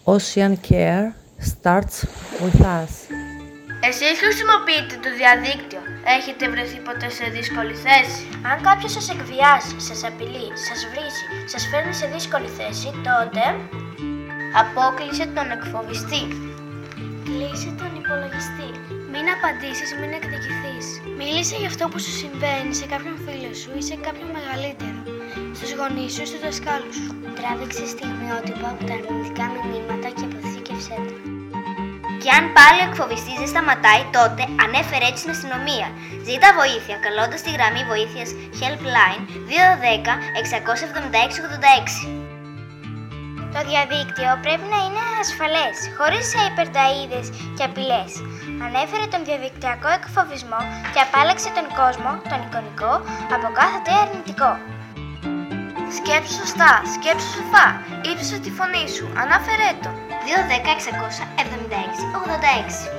Ocean Care starts with us. Εσείς χρησιμοποιείτε το διαδίκτυο. Έχετε βρεθεί ποτέ σε δύσκολη θέση? Αν κάποιος σας εκβιάζει, σας απειλεί, σας βρίζει, σας φέρνει σε δύσκολη θέση, τότε απόκλεισε τον εκφοβιστή. κλείσε τον υπολογιστή. Μην απαντήσεις, μην εκδικηθείς. Μίλησε για αυτό που σου συμβαίνει σε κάποιον φίλο σου ή σε κάποιον μεγαλύτερο, στους γονείς σου ή στους δασκάλους σου. Τράβηξε στιγμιότυπα από τα αρνητικά μηνύματα και αποθήκευσέ τα. Και αν πάλι ο εκφοβιστής δεν σταματάει, τότε ανέφερε έτσι στην αστυνομία. Ζήτα βοήθεια καλώντας τη γραμμή βοήθειας Helpline 210 676 86. Το διαδίκτυο πρέπει να είναι ασφαλές, χωρίς υπερταΐδες και απειλές. Ανέφερε τον διαδικτυακό εκφοβισμό και απάλλαξε τον κόσμο, τον εικονικό, από κάθε τι αρνητικό. Σκέψου σωστά, σκέψου σοφά, ύψωσε τη φωνή σου, ανάφερέ το. 210 676 86.